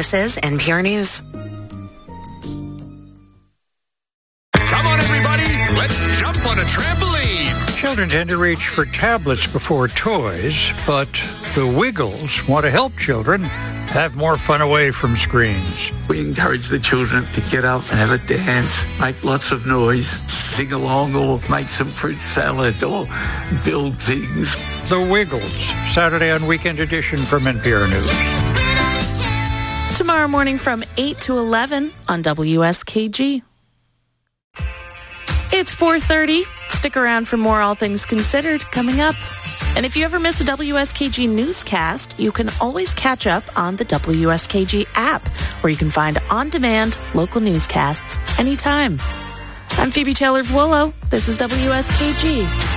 This is NPR News. Come on, everybody. Let's jump on a trampoline. Children tend to reach for tablets before toys, but the Wiggles want to help children have more fun away from screens. We encourage the children to get up and have a dance, make lots of noise, sing along, or make some fruit salad, or build things. The Wiggles, Saturday on Weekend Edition from NPR News. Tomorrow morning from 8 to 11 on WSKG. It's 4:30. Stick around for more All Things Considered coming up. And if you ever miss a WSKG newscast, you can always catch up on the WSKG app, where you can find on-demand local newscasts anytime. I'm Phoebe Taylor-Vuolo. This is WSKG.